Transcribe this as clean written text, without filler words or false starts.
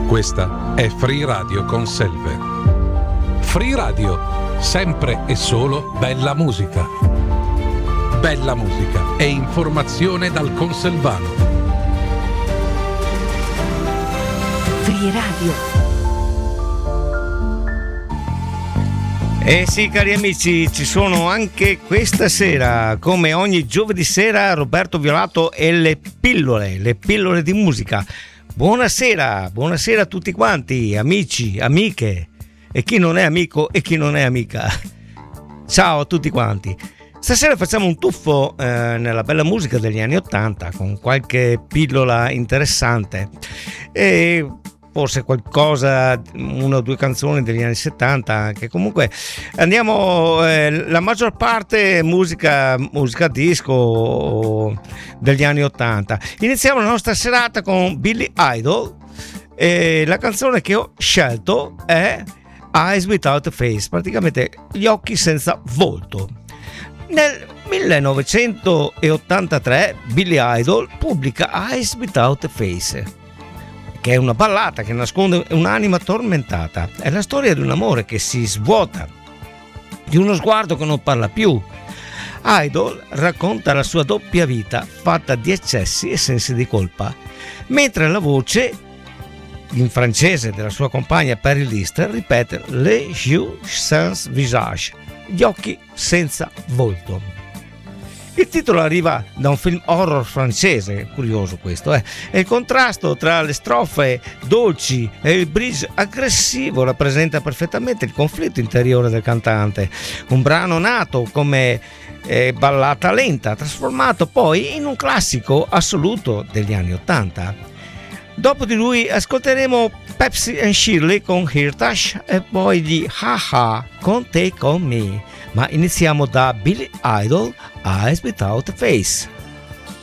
Questa è Free Radio con Selve. Free Radio, sempre e solo bella musica. Bella musica e informazione dal Conselvano. Free Radio. Eh sì, cari amici, ci sono anche questa sera, come ogni giovedì sera, Roberto Violato e le pillole di musica. Buonasera a tutti quanti, amici, amiche, e chi non è amico e chi non è amica. Ciao a tutti quanti. Stasera facciamo un tuffo nella bella musica degli anni '80 con qualche pillola interessante e forse qualcosa, una o due canzoni degli anni '70, che comunque andiamo la maggior parte musica disco degli anni '80. Iniziamo la nostra serata con Billy Idol e la canzone che ho scelto è Eyes Without a Face, praticamente gli occhi senza volto. Nel 1983 Billy Idol pubblica Eyes Without a Face, che è una ballata che nasconde un'anima tormentata. È la storia di un amore che si svuota, di uno sguardo che non parla più. Idol racconta la sua doppia vita fatta di eccessi e sensi di colpa, mentre la voce in francese della sua compagna Perry Lister ripete Les yeux sans visage, gli occhi senza volto. Il titolo arriva da un film horror francese, curioso questo, e il contrasto tra le strofe dolci e il bridge aggressivo rappresenta perfettamente il conflitto interiore del cantante. Un brano nato come ballata lenta, trasformato poi in un classico assoluto degli anni '80. Dopo di lui ascolteremo Pepsi and Shirley con Heritage e poi gli Ha-Ha con Take On Me. Ma iniziamo da Billy Idol, Eyes Without a Face.